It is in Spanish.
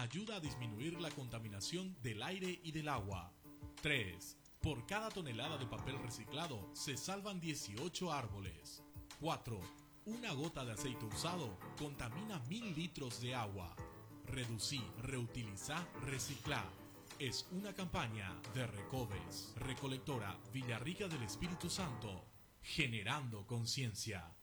ayuda a disminuir la contaminación del aire y del agua. 3. Por cada tonelada de papel reciclado se salvan 18 árboles. 4. Una gota de aceite usado contamina 1000 litros de agua. Reducir, reutilizar, reciclar. Es una campaña de Recoves, Recolectora Villarrica del Espíritu Santo, generando conciencia.